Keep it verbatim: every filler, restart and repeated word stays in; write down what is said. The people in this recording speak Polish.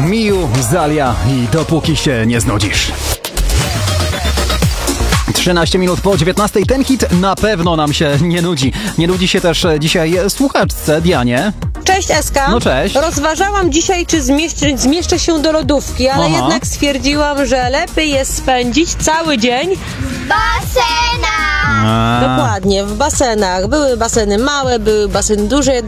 Miu, Zalia i dopóki się nie znudzisz. trzynaście minut po dziewiętnastej. Ten hit na pewno nam się nie nudzi. Nie nudzi się też dzisiaj słuchaczce Dianie. Cześć Eska. No cześć. Rozważałam dzisiaj, czy zmieszczę, zmieszczę się do lodówki, ale Aha. jednak stwierdziłam, że lepiej jest spędzić cały dzień W basenach! A. dokładnie w basenach. Były baseny małe, były baseny duże.